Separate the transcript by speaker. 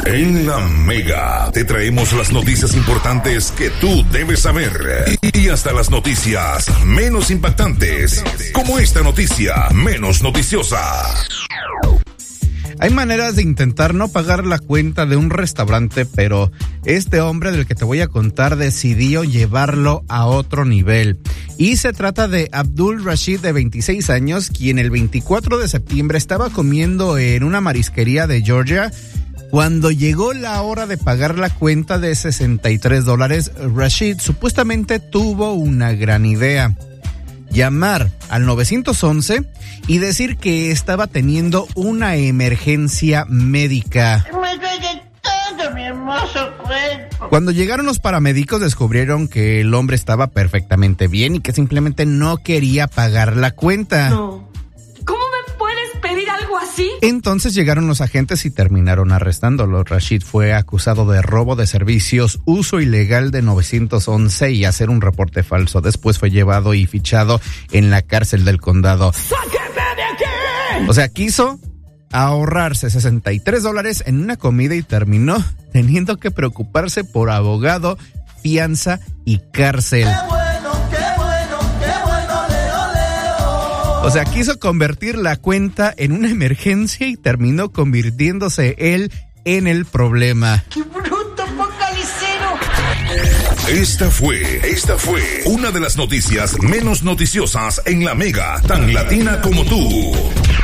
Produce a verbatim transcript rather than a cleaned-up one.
Speaker 1: En la Mega te traemos las noticias importantes que tú debes saber y hasta las noticias menos impactantes, como esta noticia menos noticiosa.
Speaker 2: Hay maneras de intentar no pagar la cuenta de un restaurante, pero este hombre del que te voy a contar decidió llevarlo a otro nivel. Y se trata de Abdul Rashid, de veintiséis años, quien el veinticuatro de septiembre estaba comiendo en una marisquería de Georgia. Cuando llegó la hora de pagar la cuenta de sesenta y tres dólares, Rashid supuestamente tuvo una gran idea. Llamar al nueve once y decir que estaba teniendo una emergencia médica.
Speaker 3: Me duele todo mi hermoso cuerpo.
Speaker 2: Cuando llegaron los paramédicos descubrieron que el hombre estaba perfectamente bien y que simplemente no quería pagar la cuenta.
Speaker 4: No. ¿Cómo me puedes pedir algo así?
Speaker 2: Entonces llegaron los agentes y terminaron arrestándolo. Rashid fue acusado de robo de servicios, uso ilegal de nueve once y hacer un reporte falso. Después fue llevado y fichado en la cárcel del condado.
Speaker 3: ¡Sáquenme de aquí!
Speaker 2: O sea, quiso ahorrarse sesenta y tres dólares en una comida y terminó teniendo que preocuparse por abogado, fianza y cárcel. O sea, quiso convertir la cuenta en una emergencia y terminó convirtiéndose él en el problema.
Speaker 3: ¡Qué bruto focalicero!
Speaker 1: Esta fue, esta fue una de las noticias menos noticiosas en la Mega, tan latina como tú.